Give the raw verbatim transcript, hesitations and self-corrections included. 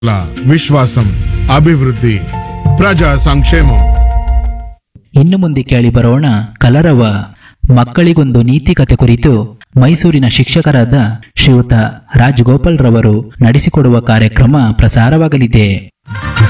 ವಿಶ್ವಾಸಂ ಅಭಿವೃದ್ಧಿ ಪ್ರಜಾ ಸಂಕ್ಷೇಮಂ. ಇನ್ನು ಮುಂದೆ ಕೇಳಿ ಬರೋಣ ಕಲರವ ಮಕ್ಕಳಿಗೊಂದು ನೀತಿಕತೆ ಕುರಿತು ಮೈಸೂರಿನ ಶಿಕ್ಷಕರಾದ ಶ್ರೀಯುತ ರಾಜಗೋಪಾಲ್ ರವರು ನಡೆಸಿಕೊಡುವ ಕಾರ್ಯಕ್ರಮ ಪ್ರಸಾರವಾಗಲಿದೆ.